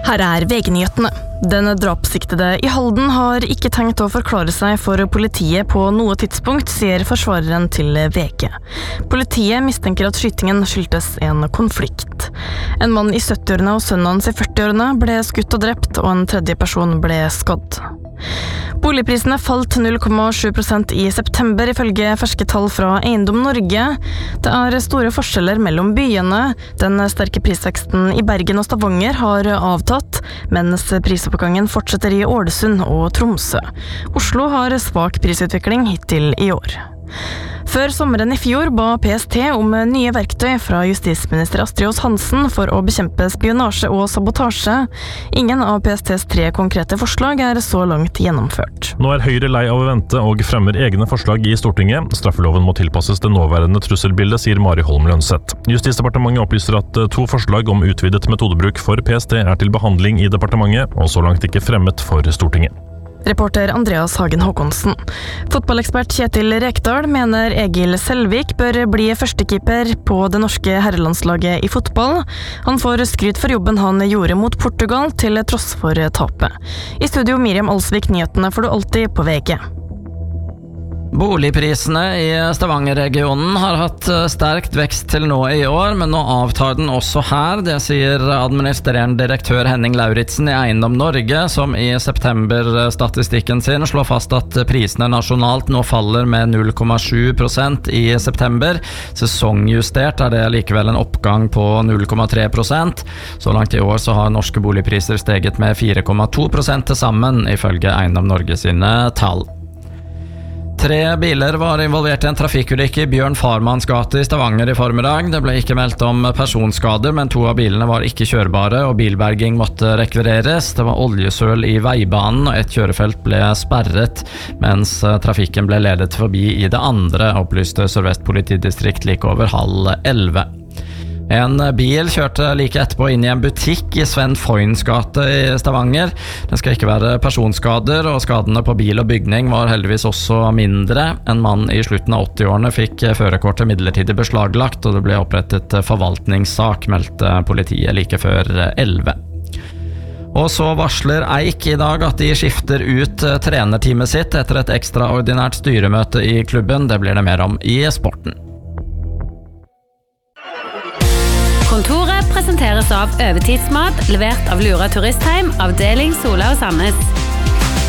Her VG-nyhetene. Den drapssiktede I Halden har ikke tenkt å forklare seg for politiet på noe tidspunkt, sier forsvareren til VG. Politiet mistenker at skytingen skyldtes en konflikt. En mann I 70-årene og sønnen hans I 40-årene ble skutt og drept, og en tredje person ble skadd. Boligprisene falt 0,7% I september ifølge ferske tall fra Eiendom Norge. Det store forskjeller mellom byene. Den sterke prisveksten I Bergen og Stavanger har avtatt, mens prisoppgangen fortsetter I Ålesund og Tromsø. Oslo har svak prisutvikling hittil I år. Før sommeren I fjor ba PST om nye verktøy fra justisminister Astrid Aas Hansen for å bekjempe spionasje og sabotasje. Ingen av PSTs 3 konkrete forslag så langt gjennomført. Nå Høyre lei av å vente og fremmer egne forslag I Stortinget. Straffeloven må tilpasses det nåværende trusselbildet, sier Mari Holm Lønseth. Justisdepartementet opplyser at 2 forslag om utvidet metodebruk for PST til behandling I departementet, og så langt ikke fremmet for Stortinget. Reporter Andreas Hagen Håkonsen. Fotballekspert Kjetil Rekdal mener Egil Selvik bør bli førstekeeper på det norske herrelandslaget I fotball. Han får skryt for jobben han gjorde mot Portugal til tross for tapet. I studio Miriam Alsvik, nyhetene får du alltid på VG. Boligprisene I Stavanger-regionen har hatt sterkt vekst til nå I år, men nå avtar den også her. Det sier administrerende direktør Henning Lauritsen I Eiendom Norge, som I september-statistikken sin slår fast at prisene nasjonalt nå faller med 0,7% I september. Sesongjustert det likevel en oppgang på 0,3%. Så langt I år så har norske boligpriser steget med 4,2% til sammen, ifølge Eiendom Norge sine tall. 3 biler var involvert I en trafikkulykke I Bjørn Farmans gate I Stavanger I formiddag. Det ble ikke meldt om personskader, men 2 av bilene var ikke kjørbare, og bilberging måtte rekvireres. Det var oljesøl I veibanen, og et kjørefelt ble sperret, mens trafikken ble ledet forbi I det andre, opplyste Sør-Vest politidistrikt like over 10:30. En bil kjørte like etterpå inn I en butikk I Sven Foyns gate I Stavanger. Det skal ikke være personskader, og skadene på bil og bygning var heldigvis også mindre. En mann I slutten av 80-årene fikk førerkortet midlertidig beslaglagt, og det ble opprettet forvaltningssak, meldte politiet like før 11. Og så varsler Eik I dag at de skifter ut trenerteamet sitt etter et ekstraordinært styremøte I klubben. Det blir det mer om I sporten. Kontoret presenteres av Øvetidsmat, levert av Lura Turistheim, avdeling Sola og Sandnes.